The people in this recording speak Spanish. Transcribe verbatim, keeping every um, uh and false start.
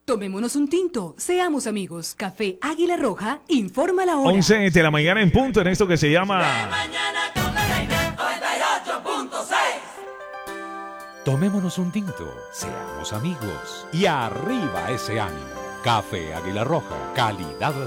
Tomémonos un tinto, seamos amigos. Café Águila Roja, informa la hora. once de la mañana en punto en esto que se llama... De mañana con la noventa y ocho punto seis. Tomémonos un tinto, seamos amigos y arriba ese ánimo. Café Águila Roja, calidad